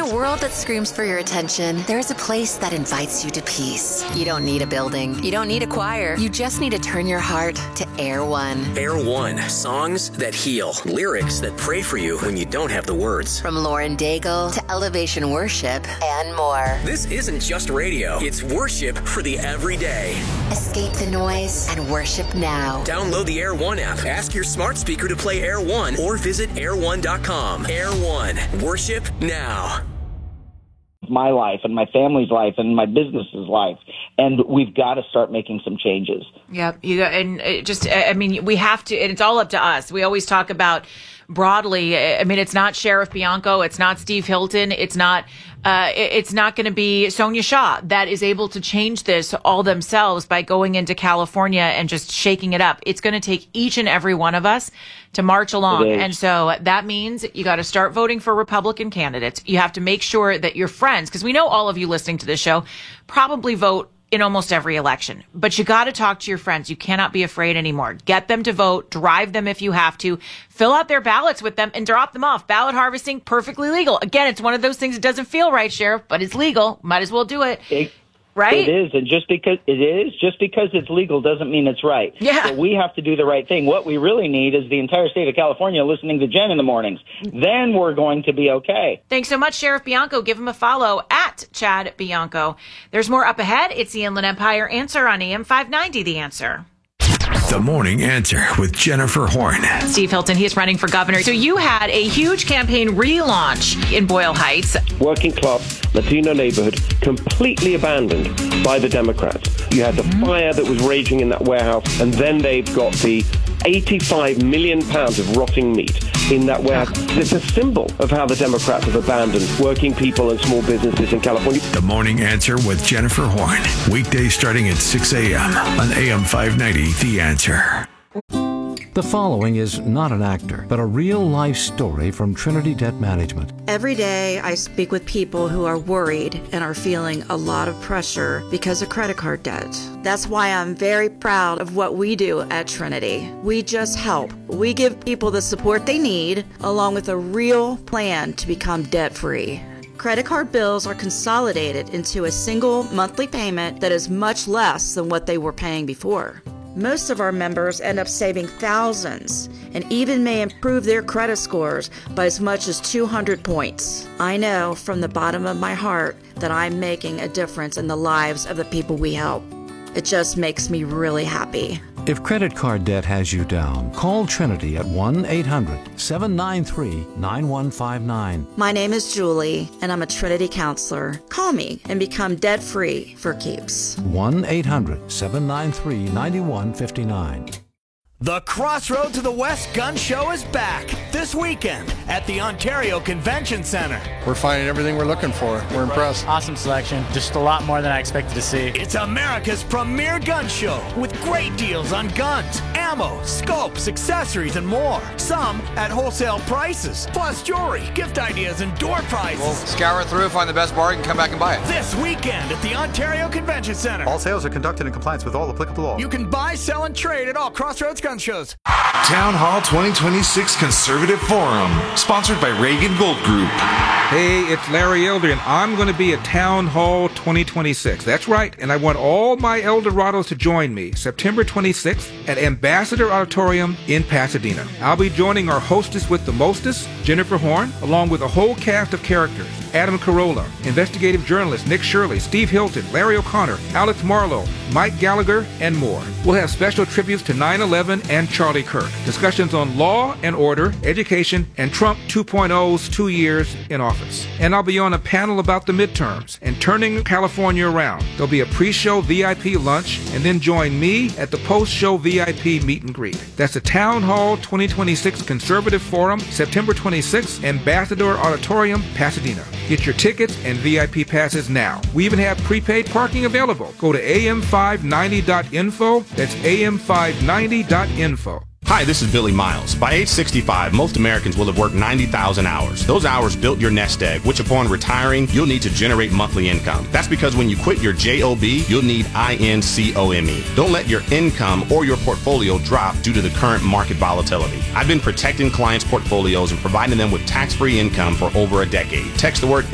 a world that screams for your attention, there's a place that invites you to peace. You don't need a building. You don't need a choir. You just need to turn your heart to Air One. Air One. Songs that heal. Lyrics that pray for you when you don't have the words. From Lauren Daigle to Elevation Worship and more. This isn't just radio. It's worship for the everyday. Escape the noise and worship now. Download the Air One app. Ask your smart speaker to play Air One or visit air1.com. Air One. Worship now. My life and my family's life and my business's life, and we've got to start making some changes. Yep, we have to, and it's all up to us. We always talk about broadly. It's not Sheriff Bianco, it's not Steve Hilton, it's not going to be Sonia Shaw that is able to change this all themselves by going into California and just shaking it up. It's going to take each and every one of us to march along. And so that means you got to start voting for Republican candidates. You have to make sure that your friends, because we know all of you listening to this show probably vote in almost every election, but you got to talk to your friends. You cannot be afraid anymore. Get them to vote, drive them if you have to, fill out their ballots with them and drop them off. Ballot harvesting, perfectly legal. Again, it's one of those things that doesn't feel right, Sheriff, but it's legal. Might as well do it. Right? It is, and just because it's legal doesn't mean it's right. Yeah. So we have to do the right thing. What we really need is the entire state of California listening to Jen in the mornings. Then we're going to be okay. Thanks so much, Sheriff Bianco. Give him a follow at Chad Bianco. There's more up ahead. It's the Inland Empire Answer on AM 590, The Answer. The Morning Answer with Jennifer Horn. Steve Hilton, he is running for governor. So you had a huge campaign relaunch in Boyle Heights. Working class Latino neighborhood completely abandoned by the Democrats. You had the fire that was raging in that warehouse, and then they've got the 85 million pounds of rotting meat in that warehouse. It's a symbol of how the Democrats have abandoned working people and small businesses in California. The Morning Answer with Jennifer Horn. Weekdays starting at 6 a.m. on AM 590, The Answer. The following is not an actor, but a real-life story from Trinity Debt Management. Every day, I speak with people who are worried and are feeling a lot of pressure because of credit card debt. That's why I'm very proud of what we do at Trinity. We just help. We give people the support they need, along with a real plan to become debt-free. Credit card bills are consolidated into a single monthly payment that is much less than what they were paying before. Most of our members end up saving thousands and even may improve their credit scores by as much as 200 points. I know from the bottom of my heart that I'm making a difference in the lives of the people we help. It just makes me really happy. If credit card debt has you down, call Trinity at 1-800-793-9159. My name is Julie, and I'm a Trinity counselor. Call me and become debt-free for keeps. 1-800-793-9159. The Crossroad to the West Gun Show is back this weekend at the Ontario Convention Center. We're finding everything we're looking for. We're impressed. Awesome selection. Just a lot more than I expected to see. It's America's premier gun show with great deals on guns, ammo, scopes, accessories, and more. Some at wholesale prices, plus jewelry, gift ideas, and door prizes. We'll scour through, find the best bargain, come back and buy it. This weekend at the Ontario Convention Center. All sales are conducted in compliance with all applicable law. You can buy, sell, and trade at all Crossroads gun shows. Town Hall 2026 Conservative Forum, sponsored by Reagan Gold Group. Hey, it's Larry Elder, and I'm going to be at Town Hall 2026. That's right, and I want all my Eldorados to join me September 26th at Ambassador Auditorium in Pasadena. I'll be joining our hostess with the mostest, Jennifer Horn, along with a whole cast of characters. Adam Carolla, investigative journalist Nick Shirley, Steve Hilton, Larry O'Connor, Alex Marlowe, Mike Gallagher, and more. We'll have special tributes to 9/11 and Charlie Kirk, discussions on law and order, education, and Trump 2.0's 2 years in office. And I'll be on a panel about the midterms and turning California around. There'll be a pre-show VIP lunch, and then join me at the post-show VIP meet and greet. That's the Town Hall 2026 Conservative Forum, September 26th, Ambassador Auditorium, Pasadena. Get your tickets and VIP passes now. We even have prepaid parking available. Go to am590.info. That's am590.info. Hi, this is Billy Miles. By age 65, most Americans will have worked 90,000 hours. Those hours built your nest egg, which upon retiring, you'll need to generate monthly income. That's because when you quit your JOB, you'll need INCOME. Don't let your income or your portfolio drop due to the current market volatility. I've been protecting clients' portfolios and providing them with tax-free income for over a decade. Text the word